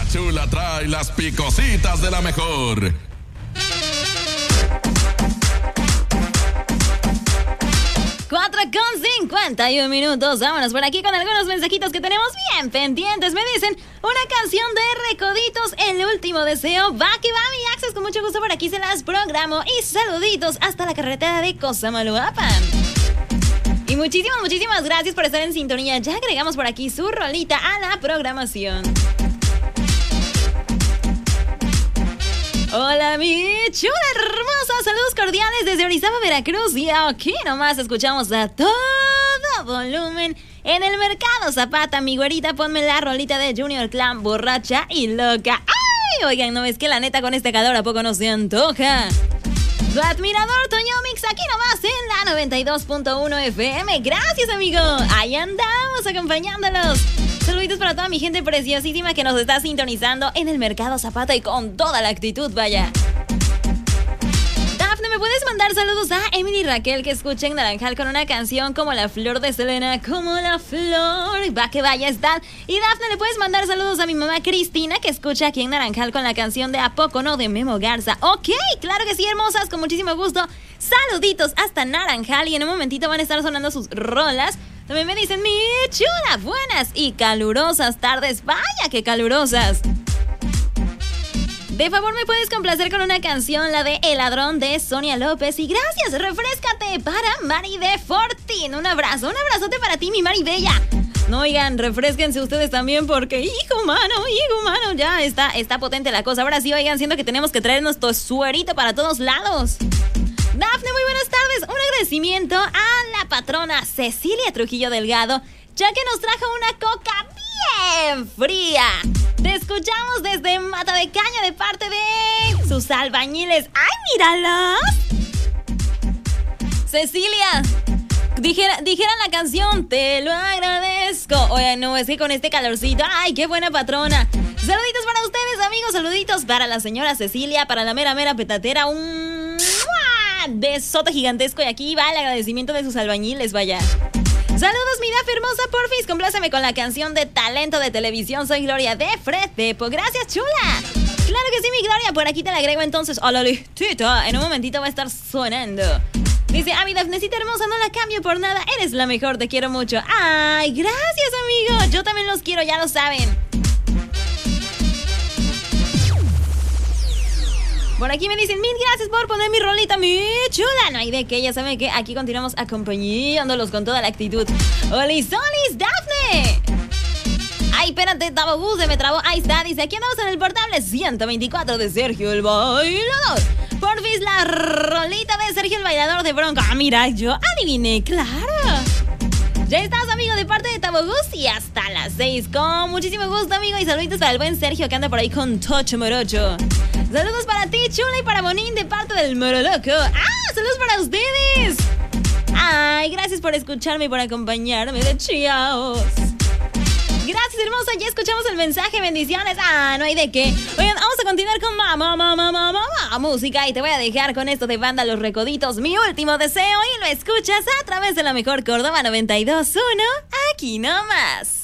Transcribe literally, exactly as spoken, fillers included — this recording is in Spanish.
Chula trae las picositas de la mejor. cuatro con cincuenta y un minutos. Vámonos por aquí con algunos mensajitos que tenemos bien pendientes. Me dicen, una canción de Recoditos, El Último Deseo. Va que va, mi Access, con mucho gusto por aquí se las programo. Y saluditos hasta la carretera de Cosamaloapan. Y muchísimas, muchísimas gracias por estar en sintonía. Ya agregamos por aquí su rolita a la programación. Hola, mi chula hermosa. Saludos cordiales desde Orizaba, Veracruz. Y aquí nomás escuchamos a todo volumen en el Mercado Zapata. Mi güerita, ponme la rolita de Junior Clan, Borracha y Loca. ¡Ay! Oigan, ¿no es que la neta con este calor a poco no se antoja? Tu admirador Toño Mix, aquí nomás en la noventa y dos punto uno F M. Gracias, amigo. Ahí andamos acompañándolos. Saluditos para toda mi gente preciosísima que nos está sintonizando en el Mercado Zapata y con toda la actitud, vaya. Dafne, ¿me puedes mandar saludos a Emily y Raquel que escuchen Naranjal con una canción como La Flor de Selena, como la flor? Va que vaya están. Y Dafne, ¿le puedes mandar saludos a mi mamá Cristina que escucha aquí en Naranjal con la canción de ¿A poco no? De Memo Garza? Ok, claro que sí, hermosas, con muchísimo gusto. Saluditos hasta Naranjal y en un momentito van a estar sonando sus rolas. También me dicen, mi chula, buenas y calurosas tardes. Vaya que calurosas. De favor, ¿me puedes complacer con una canción, la de El Ladrón de Sonia López? Y gracias, refrescate para Mari de Fortín. Un abrazo, un abrazote para ti, mi Mari Bella. No, oigan, refresquense ustedes también porque, hijo mano, hijo mano, ya está, está potente la cosa. Ahora sí, oigan, siento que tenemos que traer nuestro suerito para todos lados. Dafne, muy buenas tardes. Un agradecimiento a la patrona Cecilia Trujillo Delgado, ya que nos trajo una coca bien fría. Te escuchamos desde Mata de Caña de parte de sus albañiles. ¡Ay, míralos! Cecilia, dijera, dijera la canción, te lo agradezco. Oye, no, es que con este calorcito, ¡ay, qué buena patrona! Saluditos para ustedes, amigos, saluditos para la señora Cecilia, para la mera mera petatera, un besote gigantesco. Y aquí va el agradecimiento de sus albañiles, vaya. Saludos, mi Daf hermosa, porfis, compláceme con la canción de Talento de Televisión. Soy Gloria de Fred Tepo. Gracias, chula. Claro que sí, mi Gloria, por aquí te la agrego entonces a la listita. En un momentito va a estar sonando. Dice, a mi Dafnecita hermosa, no la cambio por nada. Eres la mejor, te quiero mucho. Ay, gracias, amigo. Yo también los quiero, ya lo saben. Por aquí me dicen, mil gracias por poner mi rolita, mi chula. No hay de qué, ya saben que aquí continuamos acompañándolos con toda la actitud. ¡Olis, olis, Dafne! Ay, espérate, Tabobús, se me trabó. Ahí está, dice, aquí andamos en el portable ciento veinticuatro de Sergio el Bailador. Porfis, la rolita de Sergio el Bailador de Bronco. Ah, mira, yo adiviné, claro. Ya estás, amigo, de parte de Tabobús y hasta las seis. Con muchísimo gusto, amigo, y saluditos para el buen Sergio que anda por ahí con Tocho Morocho. Saludos para ti, chula, y para Bonín de parte del Moroloco. ¡Ah! ¡Saludos para ustedes! Ay, gracias por escucharme y por acompañarme de chiaos. Gracias, hermosa. Ya escuchamos el mensaje. Bendiciones. Ah, no hay de qué. Oigan, vamos a continuar con mamá, mamá, mamá, mamá, música. Y te voy a dejar con esto de banda Los Recoditos, Mi Último Deseo. Y lo escuchas a través de la mejor Córdoba noventa y dos punto uno. Aquí nomás.